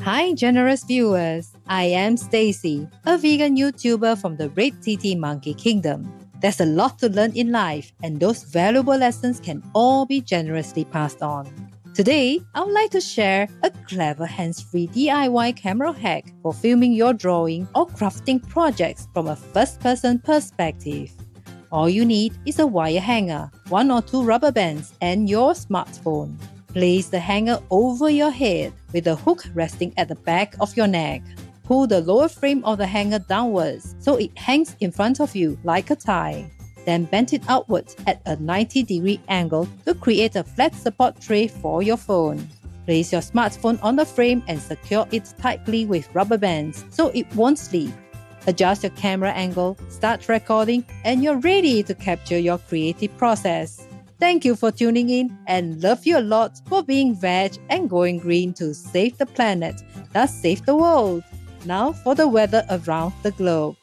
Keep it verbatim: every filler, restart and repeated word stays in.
Hi, generous viewers. I am Stacy, a vegan YouTuber from the Red T T Monkey Kingdom. There's a lot to learn in life, and those valuable lessons can all be generously passed on. Today, I would like to share a clever hands-free D I Y camera hack for filming your drawing or crafting projects from a first-person perspective. All you need is a wire hanger, one or two rubber bands, and your smartphone. Place the hanger over your head with the hook resting at the back of your neck. Pull the lower frame of the hanger downwards so it hangs in front of you like a tie. Then bend it outwards at a ninety degree angle to create a flat support tray for your phone. Place your smartphone on the frame and secure it tightly with rubber bands so it won't slip. Adjust your camera angle, start recording, and you're ready to capture your creative process. Thank you for tuning in and love you a lot for being veg and going green to save the planet, thus save the world. Now for the weather around the globe.